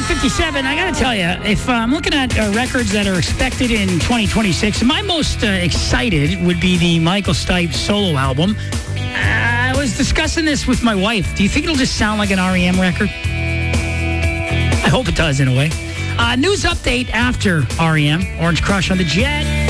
8:57. I got to tell you, if I'm looking at records that are expected in 2026, my most excited would be the Michael Stipe solo album. I was discussing this with my wife. Do you think it'll just sound like an REM record? I hope it does in a way. News update after REM. Orange Crush on the Jet.